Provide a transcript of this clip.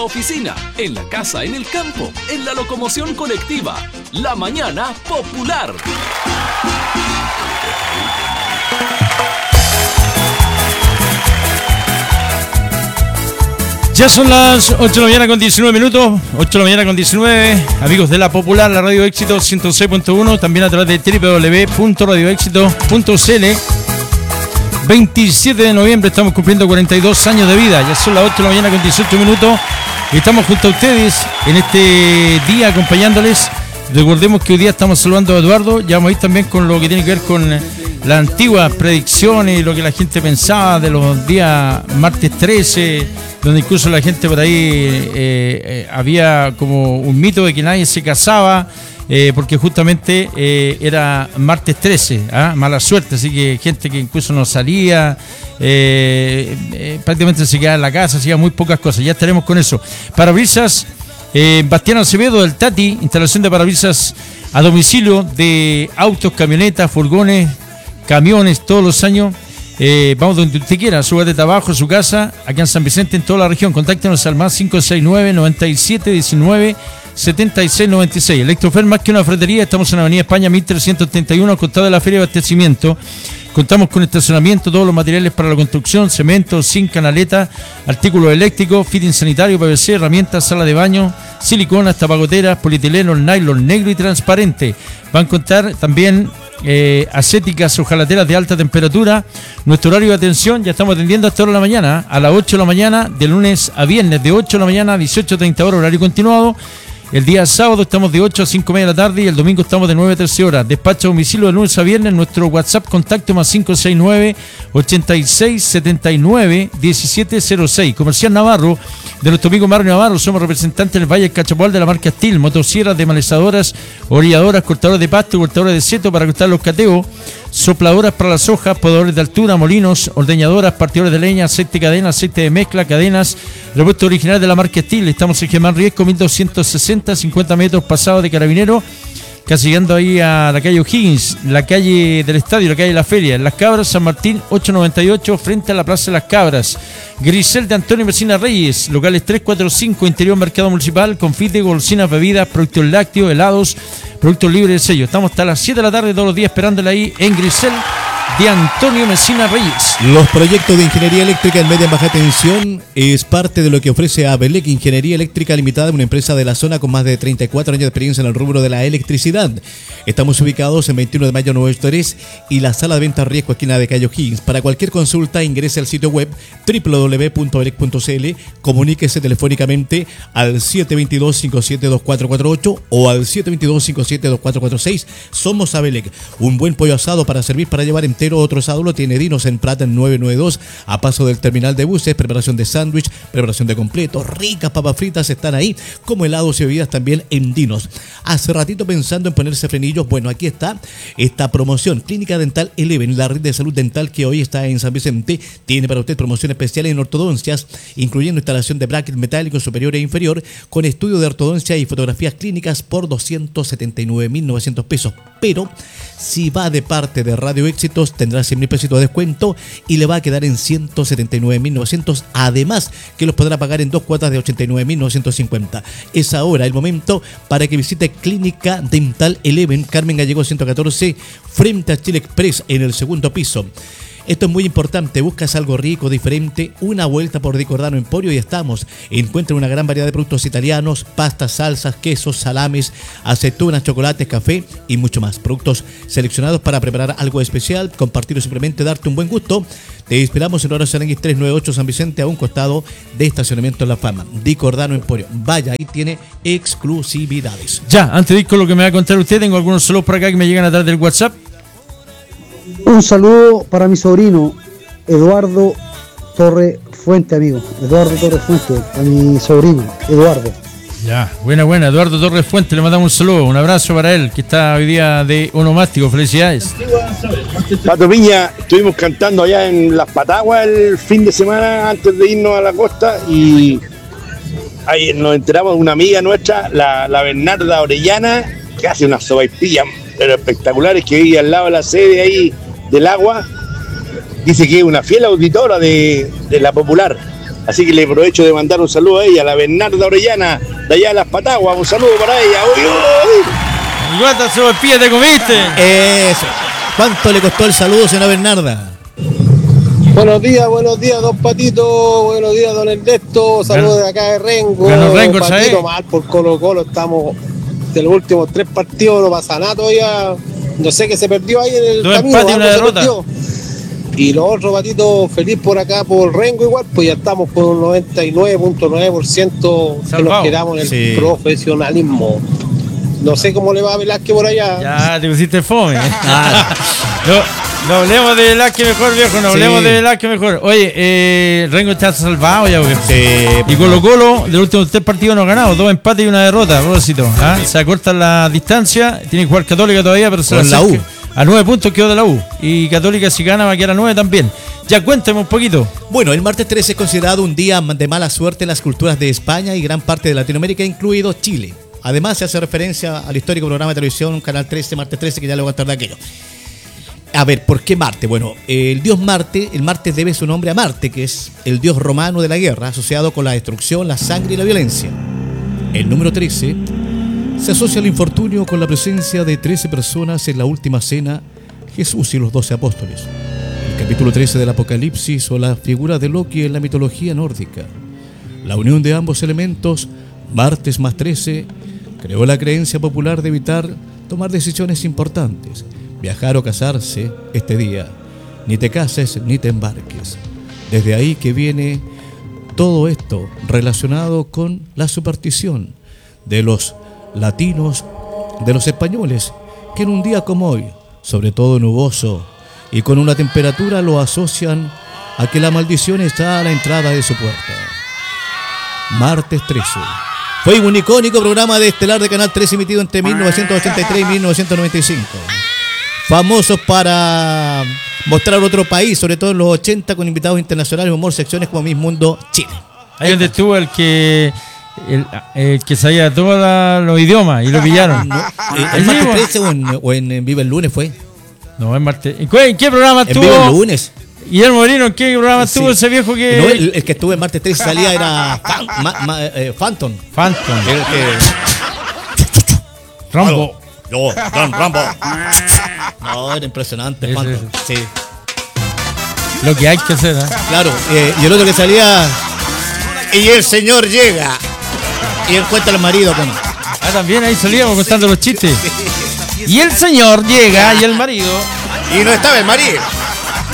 Oficina, en la casa, en el campo, en la locomoción colectiva. La mañana popular. Ya son las 8 de la mañana con 19 minutos, 8 de la mañana con 19, amigos de La Popular, la Radio Éxito 106.1, también a través de www.radioexito.cl. 27 de noviembre, estamos cumpliendo 42 años de vida, ya son las 8 de la mañana con 18 minutos, y estamos junto a ustedes en este día acompañándoles. Recordemos que hoy día estamos saludando a Eduardo, ya vamos a ir también con lo que tiene que ver con las antiguas predicciones y lo que la gente pensaba de los días martes 13, donde incluso la gente por ahí había como un mito de que nadie se casaba, porque justamente era martes 13, mala suerte, así que gente que incluso no salía, prácticamente se quedaba en la casa, hacía muy pocas cosas. Ya estaremos con eso. Parabrisas, Bastián Acevedo del Tati, instalación de parabrisas a domicilio de autos, camionetas, furgones, camiones todos los años. Vamos donde usted quiera, suba de trabajo, su casa, aquí en San Vicente, en toda la región. Contáctenos al más 569-9719-7696. Electrofer, más que una ferretería, estamos en la Avenida España 1331, al costado de la Feria de Abastecimiento. Contamos con estacionamiento, todos los materiales para la construcción, cemento, zinc, canaleta, artículos eléctricos, fitting sanitario, PVC, herramientas, sala de baño, siliconas, tapagoteras, polietileno, nylon negro y transparente. Van a contar también acéticas, hojalateras de alta temperatura. Nuestro horario de atención, ya estamos atendiendo hasta hora de la mañana, a las 8 de la mañana, de lunes a viernes, de 8 de la mañana a 18:30 horas, horario continuado. El día sábado estamos de 8 a 5:30 de la tarde y el domingo estamos de 9 a 13 horas. Despacho a domicilio de lunes a viernes. Nuestro WhatsApp contacto más 569-8679-1706. Comercial Navarro, de nuestro amigo Mario Navarro. Somos representantes en el Valle del Cachapoal de la marca Steel. Motosierras, desmalezadoras, orilladoras, cortadores de pasto, cortadores de seto para cortar los cateos, sopladoras para las hojas, podadores de altura, molinos, ordeñadoras, partidores de leña, aceite de cadena, aceite de mezcla, cadenas, repuesto original de la marca Steel. Estamos en Germán Riesco 1260, 50 metros pasado de Carabinero, casi llegando ahí a la calle O'Higgins, la calle del estadio, la calle de la feria. En Las Cabras, San Martín 898, frente a la Plaza de Las Cabras. Grisel de Antonio Mesina Reyes, locales 345, interior Mercado Municipal, confite, golosinas, bebidas, productos lácteos, helados, productos libres de sello. Estamos hasta las 7 de la tarde todos los días esperándola ahí en Grisel de Antonio Mesina Reyes. Los proyectos de ingeniería eléctrica en media y baja tensión es parte de lo que ofrece Abelec Ingeniería Eléctrica Limitada, una empresa de la zona con más de 34 años de experiencia en el rubro de la electricidad. Estamos ubicados en 21 de mayo 983 y la sala de venta Riesgo, esquina de calle O'Higgins. Para cualquier consulta ingrese al sitio web www.abelec.cl, comuníquese telefónicamente al 722-572448 o al 722-572446. Somos Abelec, un buen pollo asado para servir, para llevar entero. Otro asado lo tiene Dinos en Plata en 992, a paso del terminal de buses. Preparación de sándwich, preparación de completo, ricas papas fritas están ahí, como helados y bebidas también en Dinos. Hace ratito pensando en ponerse frenillos, bueno, aquí está esta promoción. Clínica Dental Eleven, la red de salud dental que hoy está en San Vicente, tiene para usted promociones especiales en ortodoncias, incluyendo instalación de bracket metálico superior e inferior, con estudio de ortodoncia y fotografías clínicas por 279.900 pesos. Pero si va de parte de Radio Éxitos, tendrá 100.000 pesitos de descuento y le va a quedar en 179.900. Además, que los podrá pagar en 2 cuotas de 89.950. Es ahora el momento para que visite Clínica Dental Eleven, Carmen Gallego 114, frente a Chile Express, en el segundo piso. Esto es muy importante, buscas algo rico, diferente, una vuelta por Di Cordano Emporio y estamos. Encuentra una gran variedad de productos italianos, pastas, salsas, quesos, salames, aceitunas, chocolates, café y mucho más. Productos seleccionados para preparar algo especial, compartir o simplemente darte un buen gusto. Te esperamos en Horacio Aranguis 398 San Vicente, a un costado de Estacionamiento La Fama. Di Cordano Emporio. Vaya, ahí tiene exclusividades. Ya, antes de ir con lo que me va a contar usted, tengo algunos saludos por acá que me llegan a través del WhatsApp. Un saludo para mi sobrino Eduardo Torre Fuente, amigo. Eduardo Torre Fuente, a mi sobrino Eduardo. Ya, buena, Eduardo Torres Fuente, le mandamos un saludo, un abrazo para él, que está hoy día de onomástico, felicidades. Pato Piña, estuvimos cantando allá en Las Pataguas el fin de semana antes de irnos a la costa y ahí nos enteramos de una amiga nuestra, la Bernarda Orellana, que hace unas sopaipillas pero espectaculares, que vive al lado de la sede ahí del agua. Dice que es una fiel auditora de La Popular. Así que le aprovecho de mandar un saludo a ella, a la Bernarda Orellana, de allá de Las Pataguas. Un saludo para ella. ¡Uy, uy! ¿Y cuántas sopaipillas te comiste? Eso. ¿Cuánto le costó el saludo, señora Bernarda? Buenos días, don Patito. Buenos días, don Ernesto. Saludos de acá de Rengo. Bueno, Rengo, Patito, ¿sabes? mal por Colo-Colo. Estamos de los últimos 3 partidos, no pasa nada todavía. No sé qué se perdió ahí en el 2 camino. empates y una algo se derrota. perdió. Y los otros, Patito, feliz por acá, por Rengo igual, pues ya estamos con un 99.9% que Salvado. nos quedamos en el Sí. profesionalismo. No sé cómo le va a Velázquez por allá. Ya, te pusiste fome. No hablemos de Velázquez mejor, viejo. No hablemos Sí. de Velázquez mejor. Oye, Rengo está salvado ya, viejo. Sí. Y Colo-Colo, de los últimos 3 partidos no ha ganado, 2 empates y una derrota, Rosito. ¿Ah? Se acorta la distancia, tiene que jugar Católica todavía, pero se Con la acerca. U. A 9 puntos quedó de la U. Y Católica, si gana, va a quedar a 9 también. Ya cuéntame un poquito. Bueno, el martes 13 es considerado un día de mala suerte en las culturas de España y gran parte de Latinoamérica, incluido Chile. Además, se hace referencia al histórico programa de televisión Canal 13, martes 13, que ya le voy a contar de aquello. A ver, ¿por qué Marte? Bueno, el dios Marte, el Marte debe su nombre a Marte, que es el dios romano de la guerra, asociado con la destrucción, la sangre y la violencia. El número 13 se asocia al infortunio con la presencia de 13 personas en la última cena, Jesús y los 12 apóstoles. El capítulo 13 del Apocalipsis o la figura de Loki en la mitología nórdica. La unión de ambos elementos, martes más 13, creó la creencia popular de evitar tomar decisiones importantes, viajar o casarse este día. Ni te cases ni te embarques. Desde ahí que viene todo esto relacionado con la superstición de los latinos, de los españoles, que en un día como hoy, sobre todo nuboso y con una temperatura, lo asocian a que la maldición está a la entrada de su puerta. Martes 13. Fue un icónico programa de estelar de Canal 13 emitido entre 1983 y 1995. Famosos para mostrar otro país, sobre todo en los 80, con invitados internacionales, humor, secciones como Miss Mundo Chile. Ahí donde estuvo el que sabía todos los idiomas y lo pillaron. ¿El martes 13 o en Vive el Lunes fue? No, es martes. ¿En qué programa En Vive el estuvo? Lunes. Guillermo Moreno, ¿en qué programa estuvo Sí. ese viejo que...? No, el que estuvo en martes 13 salía era Phantom. Phantom. El que... Rambo. Yo, Don Rambo. No, era impresionante, Ese, Phantom. Sí, Lo que hay que hacer, ¿eh? claro. Y el otro que salía... Y el señor llega y encuentra al marido con... Ah, también ahí salíamos contando los chistes. Y el señor llega y el marido... Y no estaba el marido.